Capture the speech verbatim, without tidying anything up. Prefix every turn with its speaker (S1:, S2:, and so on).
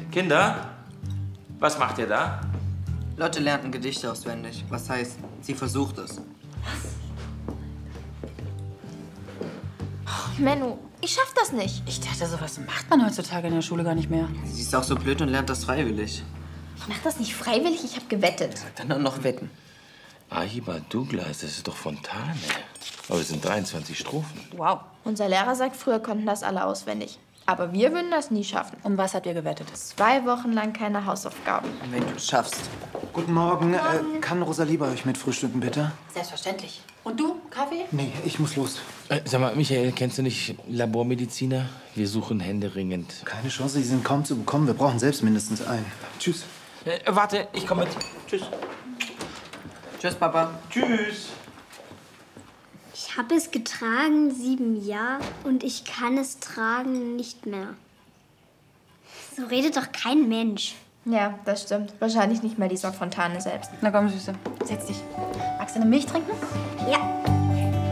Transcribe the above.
S1: Kinder, was macht ihr da?
S2: Lotte lernt ein Gedicht auswendig. Was heißt, sie versucht es.
S3: Oh, Menno, ich schaff das nicht.
S4: Ich dachte, sowas macht man heutzutage in der Schule gar nicht mehr.
S2: Sie ist auch so blöd und lernt das freiwillig.
S3: Ich mach das nicht freiwillig, ich hab gewettet.
S2: Dann auch noch wetten.
S1: Ahiba Douglas, das ist doch Fontane. Aber es sind dreiundzwanzig Strophen.
S4: Wow.
S3: Unser Lehrer sagt, früher konnten das alle auswendig. Aber wir würden das nie schaffen.
S4: Um was habt ihr gewettet?
S3: Zwei Wochen lang keine Hausaufgaben.
S2: Wenn du es schaffst.
S5: Guten Morgen. Äh, kann Rosalie bei euch mit frühstücken, bitte?
S4: Selbstverständlich. Und du, Kaffee?
S5: Nee, ich muss los.
S1: Äh, sag mal, Michael, kennst du nicht Labormediziner? Wir suchen händeringend.
S5: Keine Chance, die sind kaum zu bekommen. Wir brauchen selbst mindestens einen. Tschüss.
S1: Äh, warte, ich komme mit. Tschüss.
S2: Tschüss, Papa.
S1: Tschüss.
S6: Ich habe es getragen, sieben Jahre, und ich kann es tragen nicht mehr. So redet doch kein Mensch.
S3: Ja, das stimmt. Wahrscheinlich nicht mal Lisa Fontane selbst.
S4: Na komm, Süße. Setz dich. Magst du eine Milch trinken?
S6: Ja.